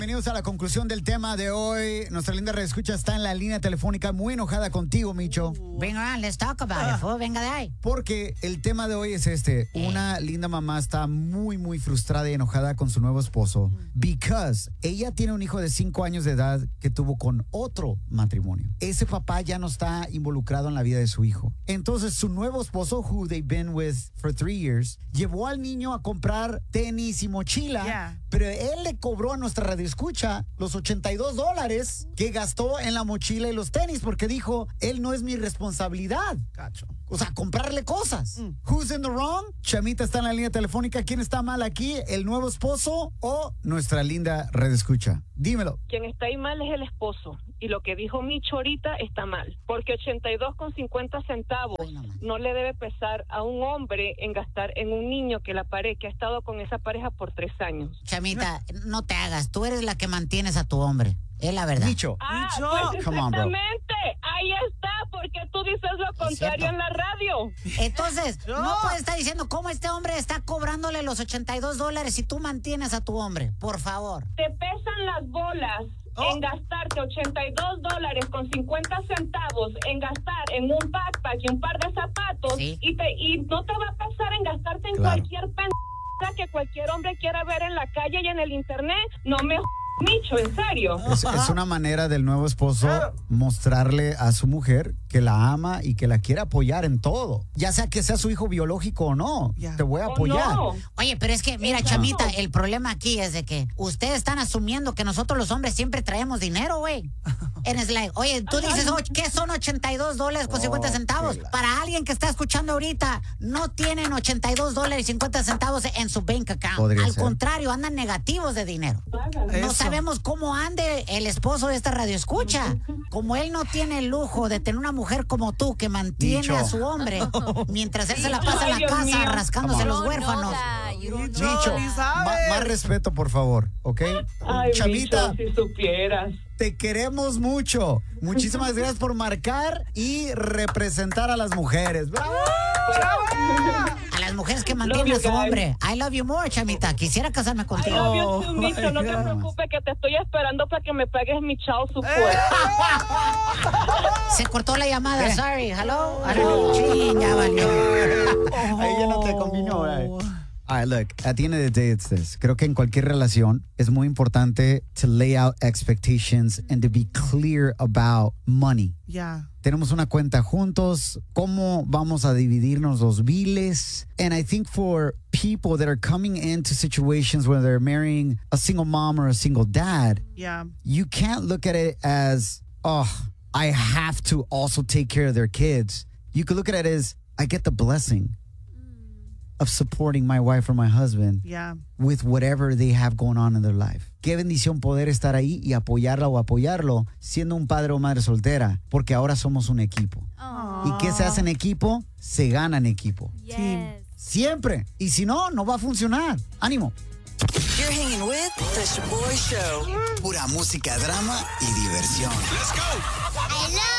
Bienvenidos a la conclusión del tema de hoy. Nuestra linda reescucha está en la línea telefónica muy enojada contigo, Micho. Venga, let's talk about it, fool. Venga de ahí. Porque el tema de hoy es este. Una linda mamá está muy, muy frustrada y enojada con su nuevo esposo. Because ella tiene un hijo de 5 años de edad que tuvo con otro matrimonio. Ese papá ya no está involucrado en la vida de su hijo. Entonces, su nuevo esposo, who they've been with for 3 years, llevó al niño a comprar tenis y mochila. Pero él le cobró a nuestra radioescucha los $82 que gastó en la mochila y los tenis porque dijo, él no es mi responsabilidad. Cacho. O sea, comprarle cosas. Who's in the wrong? Chamita está en la línea telefónica. ¿Quién está mal aquí? ¿El nuevo esposo o nuestra linda radioescucha? Dímelo. Quien está ahí mal es el esposo. Y lo que dijo Micho ahorita está mal. Porque 82,50 centavos no le debe pesar a un hombre en gastar en un niño que ha estado con esa pareja por 3 años. Chamita, no te hagas. Tú eres la que mantienes a tu hombre. Es la verdad. Micho. Pues Come on, bro. exactamente. Ahí está. Porque tú dices lo contrario en la radio. Entonces, no puedes estar diciendo cómo este hombre está cobrándole los $82 si tú mantienes a tu hombre. Por favor. Te pesan las bolas en gastarte $82 con 50 centavos en gastar en un backpack y un par de zapatos. Sí. Y no te va a pesar en gastarte en cualquier que cualquier hombre quiera ver en la calle y en el internet. No me Micho, en serio. Es una manera del nuevo esposo mostrarle a su mujer que la ama y que la quiere apoyar en todo. Ya sea que sea su hijo biológico o no. Te voy a apoyar. No. Oye, pero es que, mira, Chamita, el problema aquí es de que ustedes están asumiendo que nosotros los hombres siempre traemos dinero, güey. Es like, oye, tú dices, ¿qué son $82 con 50 centavos? Para alguien que está escuchando ahorita, no tienen $82 y 50 centavos en su bank account. Al contrario, andan negativos de dinero. No sabemos cómo ande el esposo de esta radioescucha. Como él no tiene el lujo de tener una mujer como tú que mantiene a su hombre, mientras él se la pasa en la casa rascándose los huérfanos. Micho, más respeto, por favor, ¿ok? Ay, Chamita, Micho, si supieras. te queremos mucho. Muchísimas gracias por marcar y representar a las mujeres. ¡Bravo! A las mujeres que mantienen a su hombre. I love you more, Chamita. Quisiera casarme I contigo. love you too, Micho. No te preocupes que te estoy esperando para que me pagues mi chao support. Se cortó la llamada. Sorry. Hello. I don't know. Sí, ya valió. Ahí ya no te combinó, All right, look, at the end of the day, it's this. Creo que en cualquier relación es muy importante to lay out expectations and to be clear about money. Tenemos una cuenta juntos, cómo vamos a dividirnos los biles. And I think for people that are coming into situations where they're marrying a single mom or a single dad, you can't look at it as, I have to also take care of their kids. You could look at it as, I get the blessing of supporting my wife or my husband with whatever they have going on in their life. Qué bendición poder estar ahí y apoyarla o apoyarlo siendo un padre o madre soltera, porque ahora somos un equipo. ¿Y qué se hace en equipo? Se gana en equipo. Siempre. Y si no, no va a funcionar. ¡Ánimo! You're hanging with The Shaboy Show. Pura música, drama y diversión. Let's go. I love